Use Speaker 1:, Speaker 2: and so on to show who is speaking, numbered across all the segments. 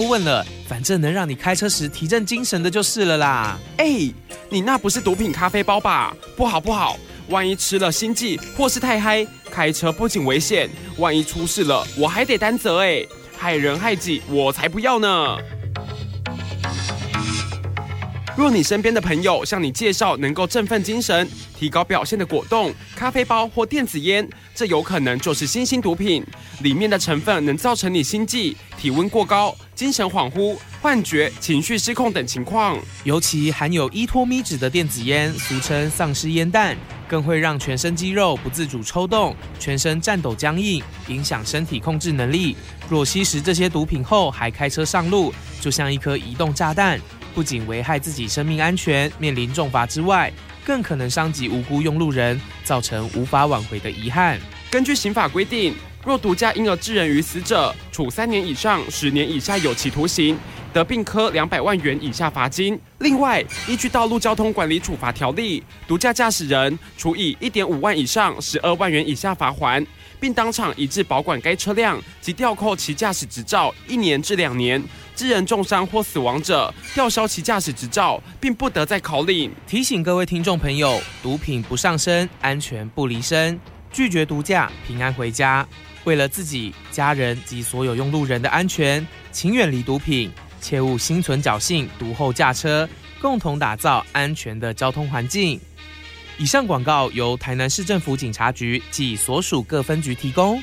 Speaker 1: 问了，反正能让你开车时提振精神的就是了啦。
Speaker 2: 你那不是毒品咖啡包吧？不好不好，万一吃了心悸或是太嗨，开车不仅危险，万一出事了我还得担责害人害己我才不要呢。若你身边的朋友向你介绍能够振奋精神、提高表现的果冻、咖啡包或电子烟，这有可能就是新兴毒品，里面的成分能造成你心悸、体温过高、精神恍惚、幻觉、情绪失控等情况。
Speaker 1: 尤其含有依托咪酯的电子烟，俗称丧尸烟弹，更会让全身肌肉不自主抽动，全身颤抖僵硬，影响身体控制能力。若吸食这些毒品后还开车上路，就像一颗移动炸弹，不仅危害自己生命安全，面临重罚之外，更可能伤及无辜用路人，造成无法挽回的遗憾。
Speaker 2: 根据刑法规定，若毒驾因而致人于死者，处3年以上10年以下有期徒刑，得并科200万元以下罚金。另外，依据《道路交通管理处罚条例》，毒驾驾驶人处以1.5万以上12万元以下罚锾，并当场移至保管该车辆及吊扣其驾驶执照1年至2年。致人重伤或死亡者，吊销其驾驶执照，并不得再考领。
Speaker 1: 提醒各位听众朋友，毒品不上身，安全不离身，拒绝毒驾，平安回家。为了自己、家人及所有用路人的安全，请远离毒品，切勿心存侥幸，毒后驾车，共同打造安全的交通环境。以上广告由台南市政府警察局及所属各分局提供。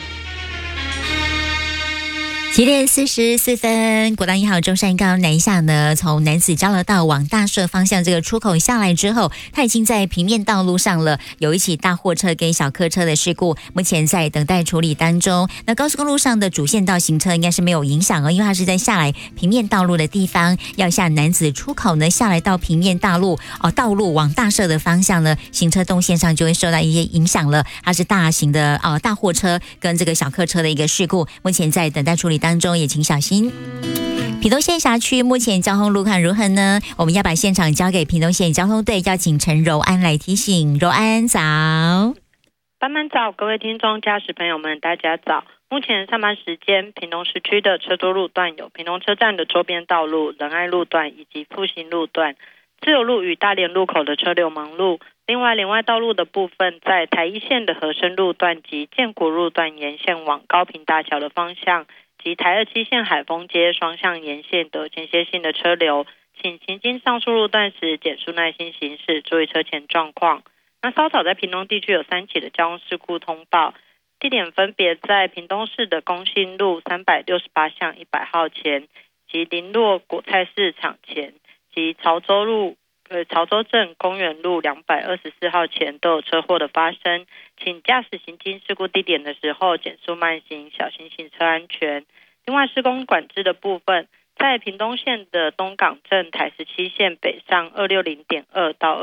Speaker 3: 7点44分，国道1号中山高南下呢，从南子交流道往大社方向这个出口下来之后，它已经在平面道路上了，有一起大货车跟小客车的事故，目前在等待处理当中。那高速公路上的主线道行车应该是没有影响因为它是在下来平面道路的地方，要下南子出口呢，下来到平面道路往大社的方向呢，行车动线上就会受到一些影响了。它是大型的大货车跟这个小客车的一个事故，目前在等待处理当中，也请小心。屏东县辖区目前交通路况如何呢？我们要把现场交给屏东县交通队，邀请陈柔安来提醒。柔安早，
Speaker 4: 班班早，各位听众驾驶朋友们，大家早。目前上班时间，屏东市区的车多路段有屏东车站的周边道路、仁爱路段以及复兴路段，自由路与大连路口的车流忙碌。另外，连外道路的部分，在台一线的和生路段及建国路段沿线往高屏大桥的方向，及台27线海丰街双向沿线的间歇性的车流，请行经上述路段时减速耐心行驶，注意车前状况。那稍早在屏东地区有3起的交通事故通报，地点分别在屏东市的公信路368巷100号前，及林落果菜市场前，及潮州镇公园路224号前都有车祸的发生，请驾驶行经事故地点的时候减速慢行，小心行车安全。另外，施工管制的部分，在屏东县的东港镇台17线北上260.2到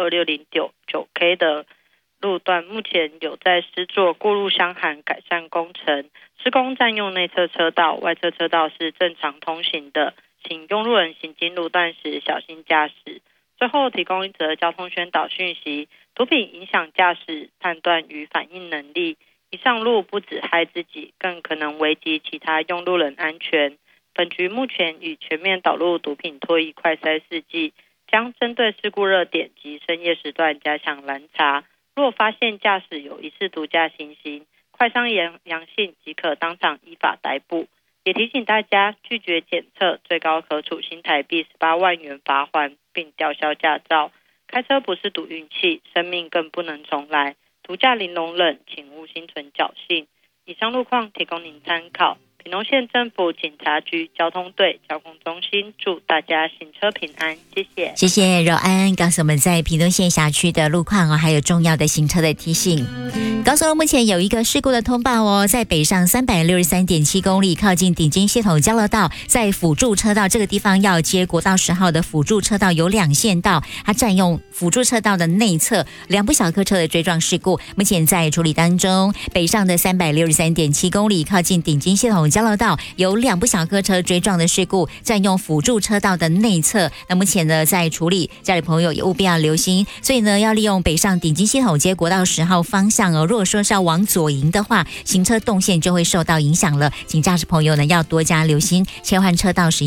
Speaker 4: 260.9K 的路段，目前有在施作过路箱涵改善工程，施工占用内侧车道，外侧车道是正常通行的，请用路人行经路段时小心驾驶。最后提供一则交通宣导讯息，毒品影响驾驶判断与反应能力，一上路不只害自己，更可能危及其他用路人安全。本局目前已全面导入毒品脱衣快筛试剂，将针对事故热点及深夜时段加强拦查，若发现驾驶有疑似毒驾情形，快筛阳性即可当场依法逮捕。也提醒大家，拒绝检测最高可处新台币18万元罚锾，并吊销驾照。开车不是赌运气，生命更不能重来。毒驾零容忍，请勿心存侥幸。以上路况提供您参考。屏东县政府警察局交通队交通中心祝大家行车平安，谢谢。
Speaker 3: 谢谢柔安告诉我们在屏东县辖区的路况还有重要的行车的提醒。高速路目前有一个事故的通报在北上363.7公里，靠近顶金系统交流道，在辅助车道这个地方要接国道10号的辅助车道有2线道，它占用辅助车道的内侧，2部小客车的追撞事故，目前在处理当中。北上的363.7公里，靠近顶金系统交流道有2部小客车追撞的事故，占用辅助车道的内侧，那目前呢在处理，家里朋友也务必要留心，所以呢要利用北上顶金系统接国道10号方向如果说是要往左营的话，行车动线就会受到影响了，请驾驶朋友呢要多加留心，切换车道时